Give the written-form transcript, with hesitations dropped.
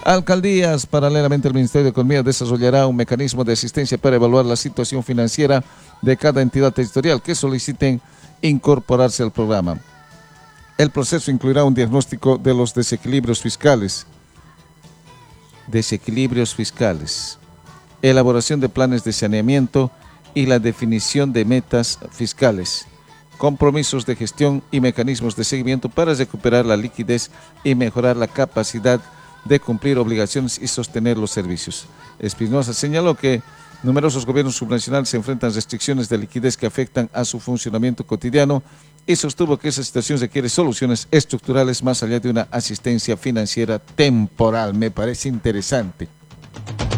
Alcaldías, paralelamente el Ministerio de Economía desarrollará un mecanismo de asistencia para evaluar la situación financiera de cada entidad territorial que soliciten incorporarse al programa. El proceso incluirá un diagnóstico de los desequilibrios fiscales, elaboración de planes de saneamiento y la definición de metas fiscales, compromisos de gestión y mecanismos de seguimiento para recuperar la liquidez y mejorar la capacidad de cumplir obligaciones y sostener los servicios. Espinosa señaló que numerosos gobiernos subnacionales se enfrentan a restricciones de liquidez que afectan a su funcionamiento cotidiano y sostuvo que esa situación requiere soluciones estructurales más allá de una asistencia financiera temporal. Me parece interesante.